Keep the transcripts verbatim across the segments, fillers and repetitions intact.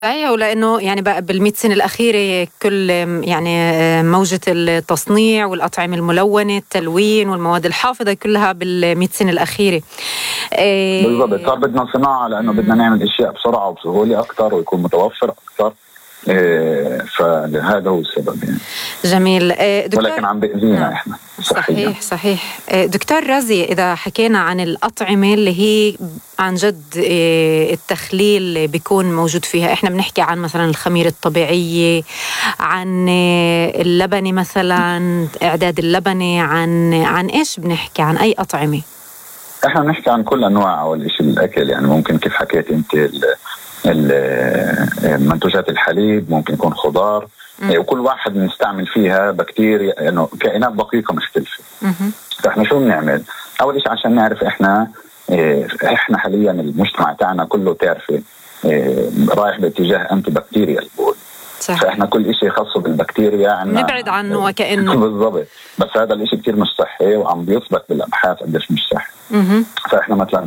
صحيح، ولأنه يعني بقى بالمئة سنة الأخيرة كل يعني موجة التصنيع والأطعمة الملونة، التلوين والمواد الحافظة كلها بالمئة سنة الأخيرة. إيه بالضبط، صار بدنا صناعة لأنه بدنا نعمل أشياء بسرعة وبسهولة أكثر ويكون متوفر أكثر. إيه فهذا هو السبب يعني. جميل. إيه دكتور، ولكن عم بأذينا إحنا. صحيح صحيح. دكتور رازي، إذا حكينا عن الأطعمة اللي هي عن جد التخليل بيكون موجود فيها، إحنا بنحكي عن مثلا الخميرة الطبيعية، عن اللبنة مثلا، إعداد اللبنة، عن عن إيش بنحكي؟ عن أي أطعمة؟ إحنا بنحكي عن كل أنواع أول شيء الأكل، يعني ممكن كيف حكيت أنت منتوجات الحليب، ممكن يكون خضار، وكل واحد بنستعمل فيها بكتيريا، انه كائنات دقيقه مختلفه. فاحنا شو بنعمل؟ اول شيء عشان نعرف احنا احنا حاليا المجتمع تاعنا كله تعرفي رايح باتجاه انتي بكتيريا البول. فاحنا كل شيء خاصه بالبكتيريا عنا نبعد عنه وكأنه بالضبط، بس هذا الشيء كتير مش صحي وعم بيثبت بالابحاث قديش مش صحي. فاحنا مثلا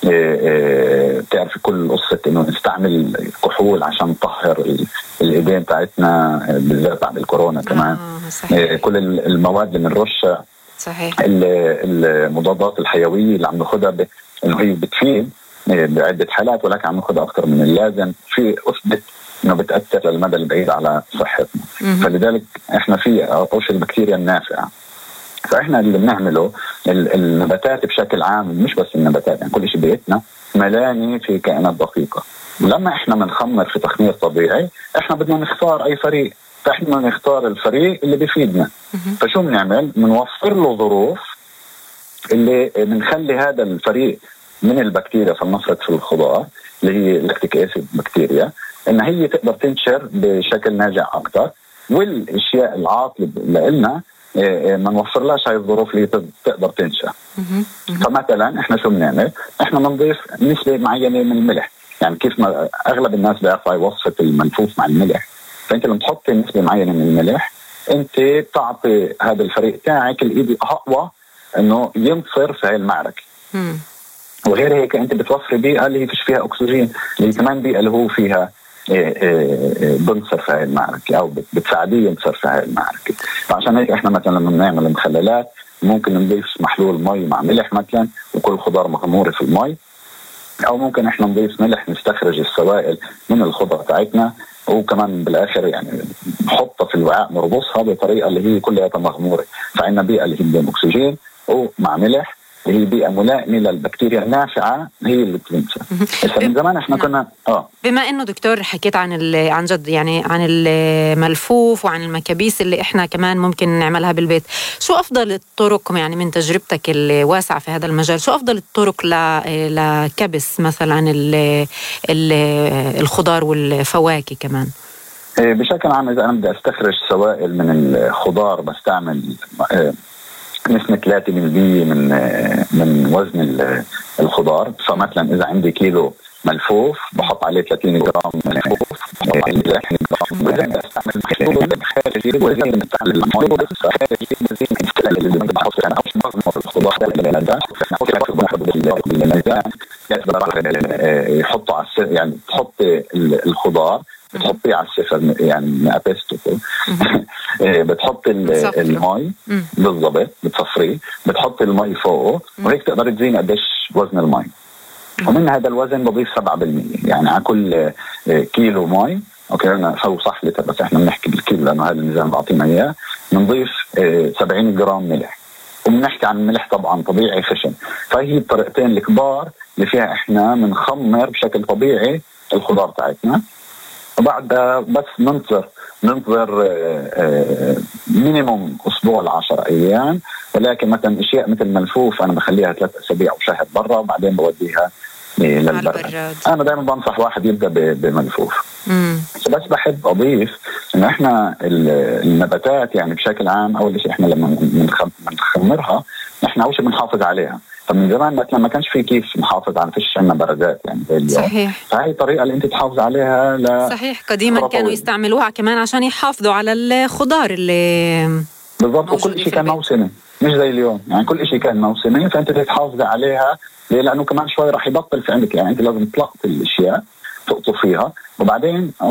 بتعرفي كل قصه انه نستعمل كحول عشان نطهر الايدين تاعتنا بالذات بعد الكورونا كمان. آه كل المواد اللي بنرشها، صحيح، المضادات الحيويه اللي عم ناخذها انه هي بتفيد بعده حالات، ولكن عم ناخذها اكثر من اللازم، في اثبت انه بتاثر للمدى البعيد على صحتنا. فلذلك احنا في عطوش البكتيريا النافعه. فاحنا اللي بنعمله النباتات بشكل عام، مش بس النباتات، يعني كل شيء بيتنا ملاني في كائنات دقيقه. ولما احنا بنخمر في تخمير طبيعي، احنا بدنا نختار اي فريق، فاحنا نختار الفريق اللي بيفيدنا. فشو بنعمل؟ بنوفر له ظروف اللي بنخلي هذا الفريق من البكتيريا، فلنفرض في الخضار اللي هي لاكتيك اسيد بكتيريا، ان هي تقدر تنشر بشكل ناجع اكثر، والاشياء العاطله لنا ما نوفرلاش هاي الظروف اللي تقدر تنشأ. فمثلا احنا شو بنعمل؟ احنا بنضيف نسبة معينة من الملح، يعني كيف ما اغلب الناس بيعرفوا هاي وصفة الملفوف مع الملح. فانت لما تحطي نسبة معينة من الملح، انت بتعطي هذا الفريق تاعك الايد اقوى انه ينتصر في هاي المعركة. وغير هيك انت بتوفري بيئة اللي فيش فيها اكسجين، اللي كمان بيئة اللي هو فيها بنصر في هاي المعركة أو بتساعديه ينصر في هاي المعركة. فعشان هيك إحنا مثلا لما بنعمل مخللات ممكن نضيف محلول مي مع ملح مثلا، وكل خضار مغمورة في المي، أو ممكن إحنا نضيف ملح نستخرج السوائل من الخضار تاعتنا، وكمان بالآخر يعني نحطها في الوعاء نربصها بطريقة اللي هي كلها مغمورة. فعندنا بيئة اللي هي بدون أكسجين ومع ملح، هي بيئة ملائمة للبكتيريا النافعة هي اللي بتنشأ. من زمان احنا كنا اه بما انه دكتور حكيت عن عن جد يعني عن الملفوف وعن المكابيس اللي احنا كمان ممكن نعملها بالبيت، شو افضل الطرق يعني من تجربتك الواسعة في هذا المجال؟ شو افضل الطرق لكبس مثلا ال ال الخضار والفواكه كمان؟ بشكل عام اذا انا بدي استخرج سوائل من الخضار بستعمل نسبة ثلاثة بالمئة من من وزن الخضار. فمثلا إذا عندي كيلو ملفوف بحط عليه ثلاثين جرام ملفوف، وإذا بستعمل خارجي وإذا بستعمل المي اللي بحط يعني أو مغمر الخضار بالميزان بالميزان يحطوا على السفر، يعني تحطي الخضار بتحطيه على السفر يعني نقبسته بتحطي المي بالضبط بتصفريه، بتحطي المي فوقه، وهيك تقدر تزين قديش وزن المي. ومن هذا الوزن بضيف سبعة بالمئة، يعني على كل كيلو مي، اوكي انا هو صح لتر بس احنا بنحكي بالكيلو لانه هذا الميزان بعطينا اياه، بنضيف سبعين جرام ملح. وبنحكي عن ملح طبعا طبيعي خشن. فهي الطريقتين الكبار اللي فيها احنا بنخمر بشكل طبيعي الخضار تاعتنا. وبعدها بس ننتظر ننتظر مينيموم اسبوع لعشر ايام. ولكن مثلا اشياء مثل الملفوف انا بخليها ثلاث اسابيع او شهر برا، وبعدين بوديها للبرد. انا دائما بنصح واحد يبدا بملفوف. بس بحب اضيف انه احنا النباتات يعني بشكل عام اول شيء احنا لما بنخمرها احنا اول شيء بنحافظ عليها. فمن زمان مثلا ما كانش في كيف نحافظ على فيش عنا برزات يعني زي اليوم. صحيح. فهي الطريقه اللي انت تحافظ عليها ل صحيح. قديما كانوا يستعملوها كمان عشان يحافظوا على الخضار اللي بالضبط، وكل شيء كان موسمي مش زي اليوم، يعني كل شيء كان موسمي، فانت تحافظ عليها لانه كمان شوي راح يبطل في عندك، يعني انت لازم تلقط الاشياء تقطفيها وبعدين